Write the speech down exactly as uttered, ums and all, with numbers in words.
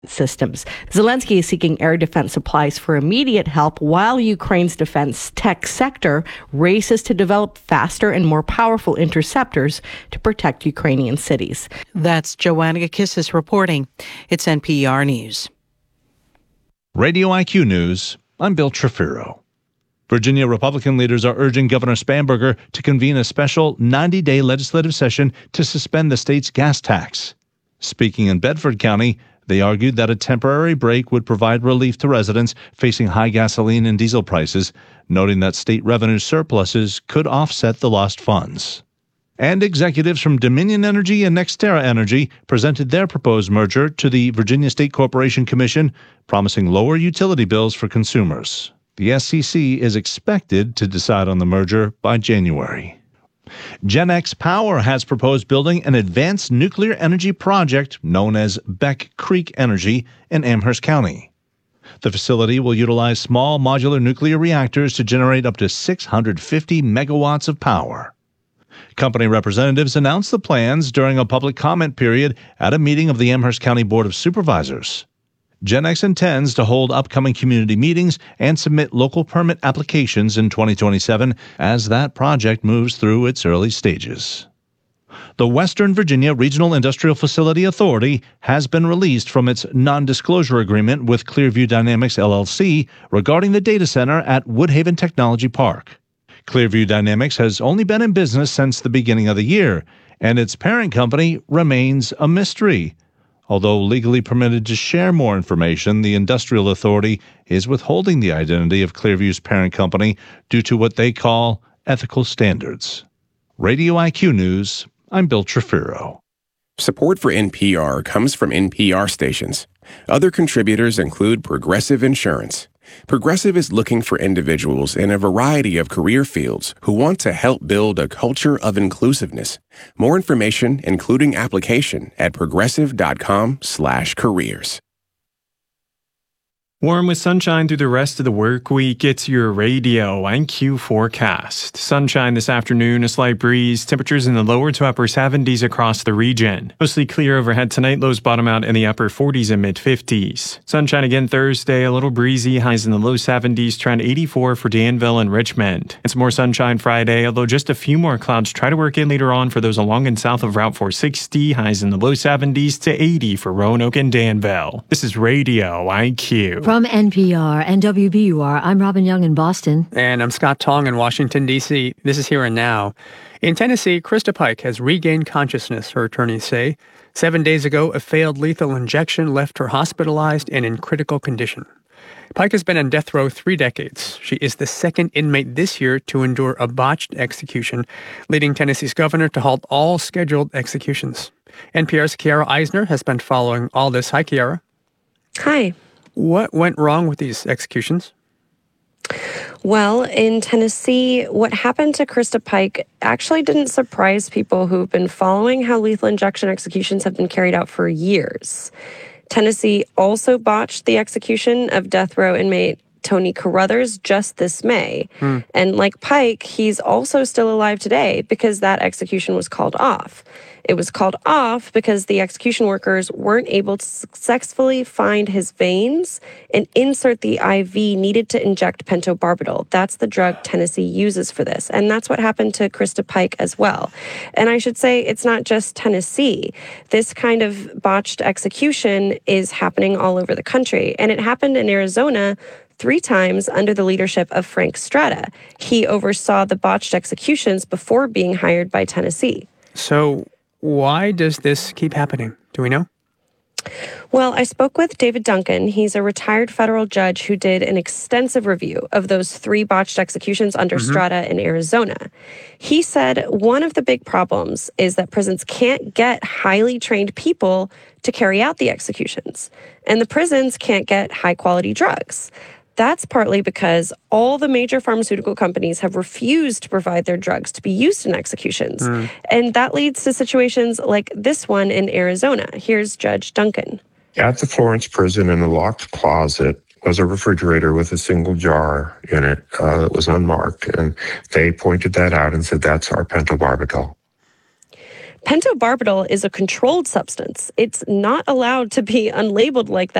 systems. Zelensky is seeking air defense supplies for immediate help while Ukraine's defense tech sector races to develop faster and more powerful interceptors to protect Ukrainian cities. That's Joanna Kissis reporting. It's N P R News. Radio I Q News, I'm Bill Trefiro. Virginia Republican leaders are urging Governor Spanberger to convene a special ninety-day legislative session to suspend the state's gas tax. Speaking in Bedford County, they argued that a temporary break would provide relief to residents facing high gasoline and diesel prices, noting that state revenue surpluses could offset the lost funds. And executives from Dominion Energy and NextEra Energy presented their proposed merger to the Virginia State Corporation Commission, promising lower utility bills for consumers. The S C C is expected to decide on the merger by January. GenX Power has proposed building an advanced nuclear energy project known as Beck Creek Energy in Amherst County. The facility will utilize small modular nuclear reactors to generate up to six hundred fifty megawatts of power. Company representatives announced the plans during a public comment period at a meeting of the Amherst County Board of Supervisors. GenX intends to hold upcoming community meetings and submit local permit applications in twenty twenty-seven as that project moves through its early stages. The Western Virginia Regional Industrial Facility Authority has been released from its non-disclosure agreement with Clearview Dynamics L L C regarding the data center at Woodhaven Technology Park. Clearview Dynamics has only been in business since the beginning of the year, and its parent company remains a mystery. Although legally permitted to share more information, the Industrial Authority is withholding the identity of Clearview's parent company due to what they call ethical standards. Radio I Q News, I'm Bill Trefiro. Support for N P R comes from N P R stations. Other contributors include Progressive Insurance. Progressive is looking for individuals in a variety of career fields who want to help build a culture of inclusiveness. More information, including application, at progressive.com slash careers. Warm with sunshine through the rest of the work week. It's your Radio I Q forecast. Sunshine this afternoon, a slight breeze, temperatures in the lower to upper seventies across the region. Mostly clear overhead tonight, lows bottom out in the upper forties and mid fifties. Sunshine again Thursday, a little breezy, highs in the low seventies, trend eighty-four for Danville and Richmond. It's more sunshine Friday, although just a few more clouds try to work in later on for those along and south of Route four sixty, highs in the low seventies to eighty for Roanoke and Danville. This is Radio I Q. From N P R and W B U R, I'm Robin Young in Boston. And I'm Scott Tong in Washington, D C This is Here and Now. In Tennessee, Krista Pike has regained consciousness, her attorneys say. Seven days ago, a failed lethal injection left her hospitalized and in critical condition. Pike has been on death row three decades. She is the second inmate this year to endure a botched execution, leading Tennessee's governor to halt all scheduled executions. N P R's Kiara Eisner has been following all this. Hi, Kiara. Hi. What went wrong with these executions? Well, in Tennessee, what happened to Krista Pike actually didn't surprise people who've been following how lethal injection executions have been carried out for years. Tennessee also botched the execution of death row inmate Tony Carruthers just this May. Hmm. And like Pike, he's also still alive today because that execution was called off. It was called off because the execution workers weren't able to successfully find his veins and insert the I V needed to inject pentobarbital. That's the drug Tennessee uses for this. And that's what happened to Krista Pike as well. And I should say it's not just Tennessee. This kind of botched execution is happening all over the country. And it happened in Arizona three times under the leadership of Frank Strata. He oversaw the botched executions before being hired by Tennessee. So why does this keep happening? Do we know? Well, I spoke with David Duncan. He's a retired federal judge who did an extensive review of those three botched executions under mm-hmm. Strata in Arizona. He said one of the big problems is that prisons can't get highly trained people to carry out the executions, and the prisons can't get high-quality drugs. That's partly because all the major pharmaceutical companies have refused to provide their drugs to be used in executions. Mm. And that leads to situations like this one in Arizona. Here's Judge Duncan. At the Florence prison in a locked closet was a refrigerator with a single jar in it uh, that was unmarked. And they pointed that out and said, that's our pentobarbital. Pentobarbital is a controlled substance. It's not allowed to be unlabeled like that.